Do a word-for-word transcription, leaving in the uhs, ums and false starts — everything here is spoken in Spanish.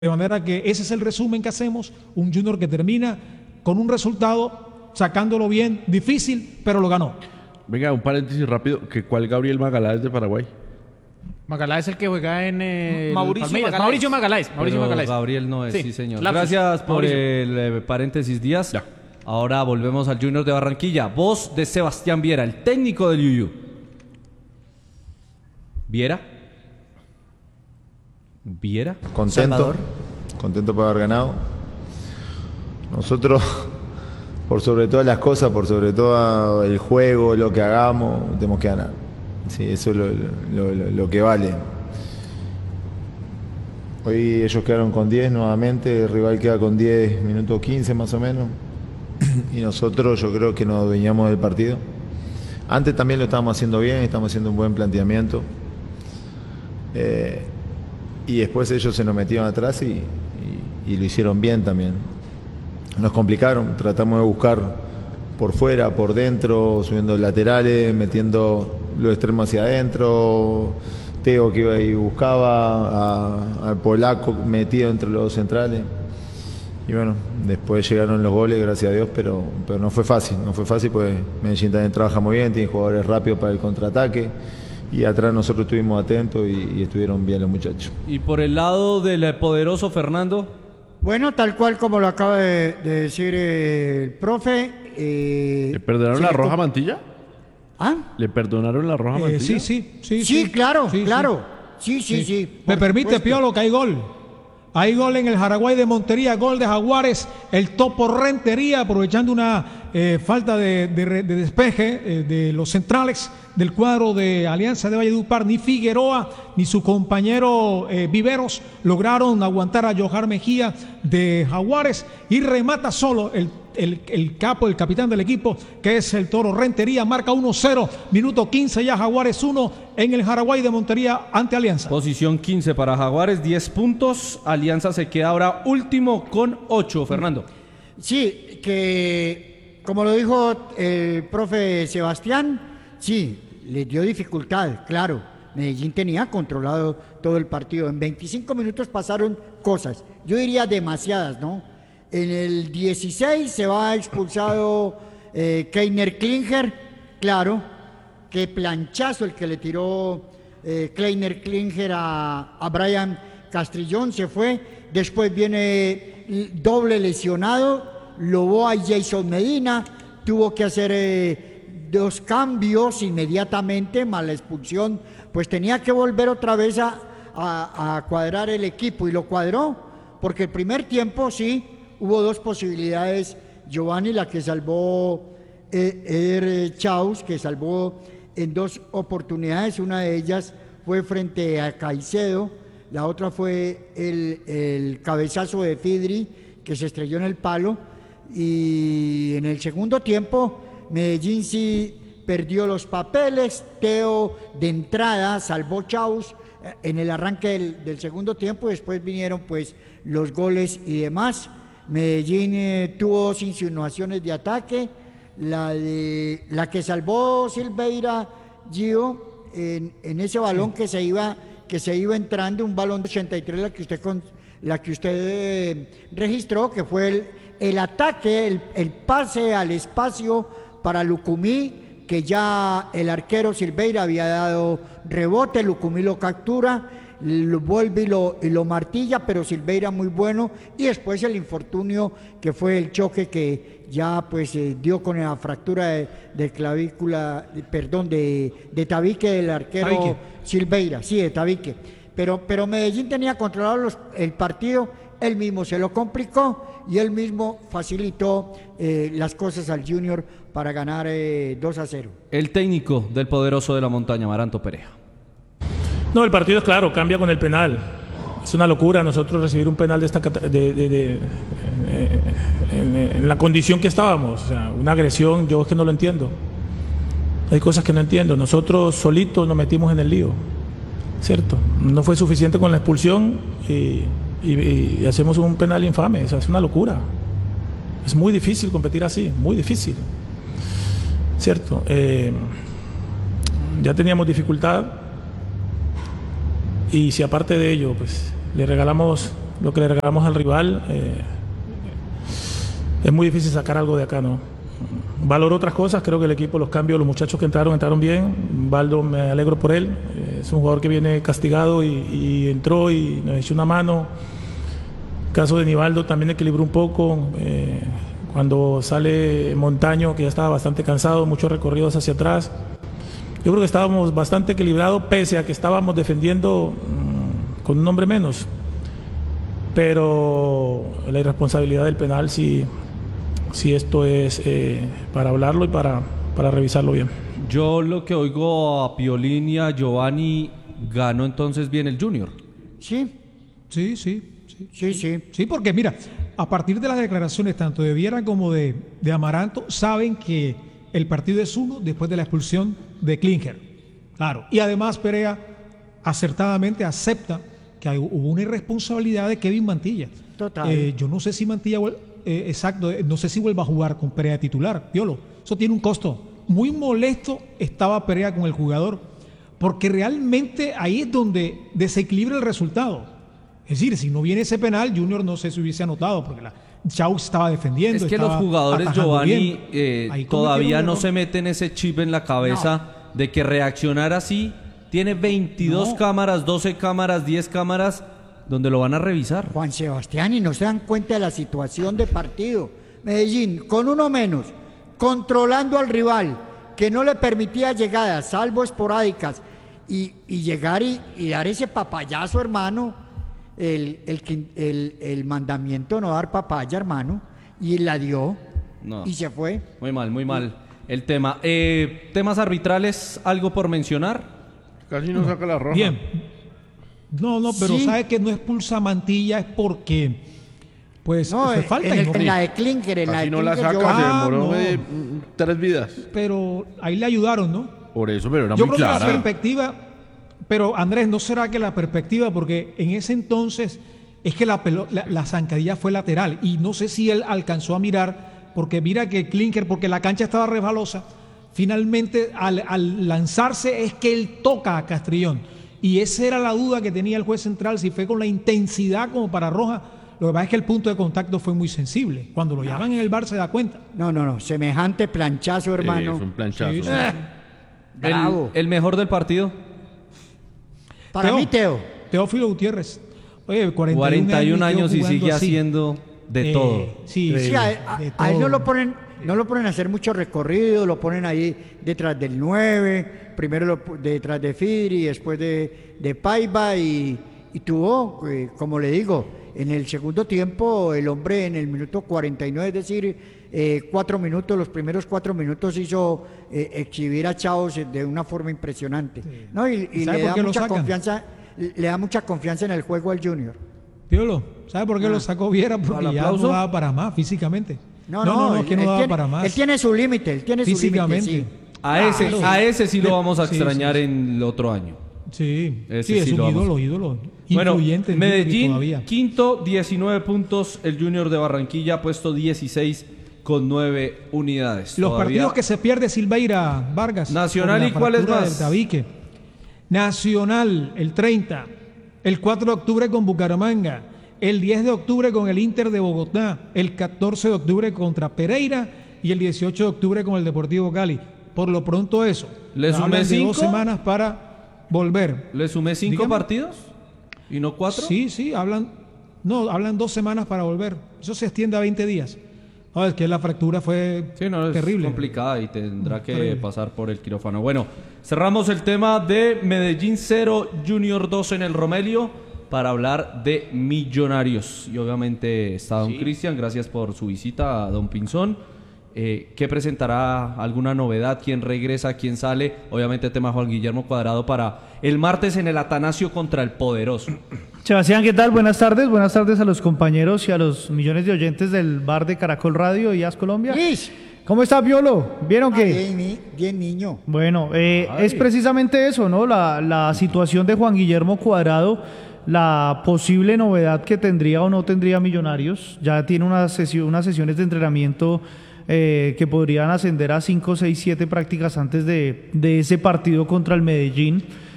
De manera que ese es el resumen que hacemos, un Junior que termina con un resultado, sacándolo bien, difícil, pero lo ganó. Venga, un paréntesis rápido, que ¿cuál Gabriel Magaláes de Paraguay? Magaláes es el que juega en eh, Mauricio Palmeiras. Magaláes. Mauricio Magaláes. Mauricio Pero Magaláes. Gabriel no es, sí, Sí, señor. lapsus. Gracias por Mauricio. el eh, paréntesis, Díaz. Ya. Ahora volvemos al Junior de Barranquilla. Voz de Sebastián Viera, el técnico del Yuyu. ¿Viera? ¿Viera? Contento, Salvador. contento por haber ganado. Nosotros, por sobre todas las cosas, por sobre todo el juego, lo que hagamos, tenemos que ganar. Sí, eso es lo, lo- lo- lo que vale. Hoy ellos quedaron con diez nuevamente, el rival queda con diez minutos quince más o menos. Y nosotros yo creo que nos adueñamos del partido. Antes también lo estábamos haciendo bien, estábamos haciendo un buen planteamiento. Eh, y después ellos se nos metieron atrás y, y- y lo hicieron bien también. Nos complicaron, tratamos de buscar por fuera, por dentro, subiendo laterales, metiendo los extremos hacia adentro. Teo que iba y buscaba, a- al polaco metido entre los dos centrales. Y bueno, después llegaron los goles, gracias a Dios, pero, pero no fue fácil, no fue fácil porque Medellín también trabaja muy bien, tiene jugadores rápidos para el contraataque. Y atrás nosotros estuvimos atentos y, y estuvieron bien los muchachos. Y por el lado del eh, poderoso Fernando. Bueno, tal cual como lo acaba de, de decir eh, el profe. eh, ¿Le perdonaron se la le roja com- mantilla? ¿Ah? ¿Le perdonaron la roja Eh, mantilla? sí, sí, sí. Sí, claro, sí, sí. claro. Sí, sí, sí. Me por permite, supuesto. Piolo, que hay gol. Hay gol en el Jaraguay de Montería, gol de Jaguares, el Topo Rentería, aprovechando una eh, falta de, de re- de despeje eh, de los centrales del cuadro de Alianza de Valledupar. Ni Figueroa ni su compañero eh, Viveros lograron aguantar a Johar Mejía de Jaguares y remata solo el, el, el capo, el capitán del equipo, que es el Toro Rentería. Marca uno cero, minuto quince ya, Jaguares uno en el Jaraguay de Montería ante Alianza. Posición quince para Jaguares, diez puntos. Alianza se queda ahora último con ocho. Fernando. Sí, que como lo dijo el profe Sebastián, sí, le dio dificultad, claro. Medellín tenía controlado todo el partido. En veinticinco minutos pasaron cosas, yo diría demasiadas, ¿no? En el dieciséis se va expulsado eh, Keiner Klinger, claro, qué planchazo el que le tiró eh, Kleiner Klinger a, a Brian Castrillón, se fue. Después viene l- doble lesionado, Loboa y Jason Medina, tuvo que hacer eh, dos cambios inmediatamente, más la expulsión, pues tenía que volver otra vez a, a- a cuadrar el equipo y lo cuadró, porque el primer tiempo sí, hubo dos posibilidades, Giovanni, la que salvó eh, Eder Chaus, que salvó en dos oportunidades, una de ellas fue frente a Caicedo, la otra fue el, el cabezazo de Fidri, que se estrelló en el palo, y en el segundo tiempo Medellín sí perdió los papeles. Teo de entrada salvó Chaus eh, en el arranque del, del segundo tiempo, después vinieron pues los goles y demás. Medellín eh, tuvo dos insinuaciones de ataque, la, de, la que salvó Silveira Gio en, en ese balón que se iba que se iba entrando, un balón de ochenta y tres, la que usted con, la que usted eh, registró, que fue el, el ataque, el, el pase al espacio para Lucumí, que ya el arquero Silveira había dado rebote, Lucumí lo captura, lo vuelve y lo, y lo martilla, pero Silveira muy bueno, y después el infortunio que fue el choque que ya pues eh, dio con la fractura de, de clavícula, de- perdón, de, de tabique del arquero Tabique. Silveira, sí, de tabique. Pero, pero Medellín tenía controlado los- el partido, él mismo se lo complicó y él mismo facilitó eh, las cosas al Junior para ganar eh, dos a cero. El técnico del poderoso de la montaña, Maranto Perea. No, el partido es claro, cambia con el penal. Es una locura nosotros recibir un penal de esta cata- de, de- de- eh, en, en la condición que estábamos. O sea, una agresión, yo es que no lo entiendo. Hay cosas que no entiendo. Nosotros solitos nos metimos en el lío, ¿cierto? No fue suficiente con la expulsión y, y- y hacemos un penal infame. O sea, es una locura. Es muy difícil competir así, muy difícil, ¿cierto? Eh, ya teníamos dificultad. Y si aparte de ello, pues le regalamos lo que le regalamos al rival, eh, es muy difícil sacar algo de acá, ¿no? Valoro otras cosas, creo que el equipo, los cambios, los muchachos que entraron, entraron bien. Baldo, me alegro por él, eh, es un jugador que viene castigado y, y entró y nos echó una mano. El caso de Nivaldo también equilibró un poco, eh, cuando sale Montaño, que ya estaba bastante cansado, muchos recorridos hacia atrás. Yo creo que estábamos bastante equilibrados, pese a que estábamos defendiendo mmm, con un hombre menos. Pero la irresponsabilidad del penal sí, sí esto es eh, para hablarlo y para, para revisarlo bien. Yo lo que oigo a Piolín y a Giovanni, ganó entonces bien el Junior. Sí, Sí, sí, sí. sí, sí. Sí, porque mira, a partir de las declaraciones tanto de Viera como de, de Amaranto, saben que el partido es uno después de la expulsión de Klinger. Claro. Y además Perea acertadamente acepta que hay- hubo una irresponsabilidad de Kevin Mantilla. Total. Eh, yo no sé si Mantilla, vuel- eh, exacto, eh, no sé si vuelva a jugar con Perea de titular, Piolo. Eso tiene un costo. Muy molesto estaba Perea con el jugador, porque realmente ahí es donde desequilibra el resultado. Es decir, si no viene ese penal, Junior no sé si hubiese anotado, porque la Chau estaba defendiendo. Es que los estaba jugadores, atajando Giovanni, bien. eh, Ahí todavía cometieron no un error. se meten ese chip en la cabeza de que reaccionar así, tiene veintidós No. cámaras, doce cámaras, diez cámaras, donde lo van a revisar. Juan Sebastián, y no se dan cuenta de la situación de partido. Medellín, con uno menos, controlando al rival, que no le permitía llegadas, salvo esporádicas, y, y llegar y, y dar ese papayazo, hermano, el, el, quin- el, el mandamiento no dar papaya, hermano, y la dio, No. y se fue. Muy mal, muy mal el tema. Eh, temas arbitrales, ¿algo por mencionar? Casi no saca la roja. Bien. No, no, pero Sí. sabe que no expulsa a Mantilla es porque, pues, No, fue en, falta. en y el- no- en la de Klinker, en la Casi de no la Klinker, saca, yo- se Ah, demoró no. eh, mm, tres vidas. Pero ahí le ayudaron, ¿no? Por eso, pero era Yo muy creo que la clara. perspectiva, pero Andrés, ¿no será que la perspectiva, porque en ese entonces es que la, pelo- la, la zancadilla fue lateral y no sé si él alcanzó a mirar, porque mira que Klinker, porque la cancha estaba resbalosa, finalmente al, al lanzarse es que él toca a Castrillón y esa era la duda que tenía el juez central, si fue con la intensidad como para roja. Lo que pasa es que el punto de contacto fue muy sensible. Cuando lo llaman en el bar se da cuenta. No, no, no, semejante planchazo, Eh, hermano. fue un planchazo. Sí, sí. El, Bravo. el mejor del partido, Para Teo. mí, Teo. Teófilo Gutiérrez. Oye, cuarenta y uno, cuarenta y uno años y jugando sigue así. haciendo de Eh, todo. Sí, Sí, sí, a, de a- a él no todo. lo ponen, no lo ponen a hacer mucho recorrido, lo ponen ahí detrás del nueve, primero lo pu- detrás de Fidri, después de, de Paiva y, y tuvo, eh, como le digo, en el segundo tiempo el hombre en el minuto cuarenta y nueve, es decir, eh, cuatro minutos, los primeros cuatro minutos hizo eh, exhibir a Chavos de una forma impresionante, ¿no? Y, y ¿Sabe le por da qué lo mucha sacan? confianza, le da mucha confianza en el juego al Junior. Piolo, ¿sabe por qué Ah. lo sacó Viera? Porque ¿Al ya aplauso? no daba para más físicamente. No, no, es que no él daba tiene- para más. Él tiene su límite, él tiene su límite, Físicamente. sí. A ese, Claro. a ese sí lo Le- vamos a sí, extrañar sí, sí. en el otro año. Sí, Ese sí, sí es lo un vamos. ídolo, ídolo. Bueno, Influyente en Junior y Medellín, todavía. quinto, diecinueve puntos. El Junior de Barranquilla, puesto dieciséis con nueve unidades. Los Todavía- partidos que se pierde Silveira Vargas. Nacional, por la ¿y cuáles fractura más? del tabique. Nacional, el treinta. El cuatro de octubre con Bucaramanga. El diez de octubre con el Inter de Bogotá. El catorce de octubre contra Pereira. Y el dieciocho de octubre con el Deportivo Cali. Por lo pronto eso. ¿Le sumé Hablan de cinco? dos semanas para volver. ¿Le sumé cinco Dígame. partidos? ¿Y no cuatro? Sí, sí, hablan, no, hablan dos semanas para volver. Eso se extiende a veinte días. No, es que la fractura fue Sí, no, es terrible. complicada y tendrá que Terrible. pasar por el quirófano. Bueno, cerramos el tema de Medellín cero, Junior dos en el Romelio para hablar de Millonarios. Y obviamente está don Cristian, gracias por su visita a don Pinzón. Eh, ¿Qué presentará? ¿Alguna novedad? ¿Quién regresa? ¿Quién sale? Obviamente tema Juan Guillermo Cuadrado para el martes en el Atanasio contra el Poderoso. Sebastián, ¿qué tal? Buenas tardes. Buenas tardes a los compañeros y a los millones de oyentes del bar de Caracol Radio y As Colombia. Liz. ¿Cómo está, Piolo? ¿Vieron Ah, que? bien, ni- bien, niño. Bueno, eh, es precisamente eso, ¿no? La, la situación de Juan Guillermo Cuadrado, la posible novedad que tendría o no tendría Millonarios. Ya tiene una sesión, unas sesiones de entrenamiento eh, que podrían ascender a cinco, seis, siete prácticas antes de, de ese partido contra el Medellín.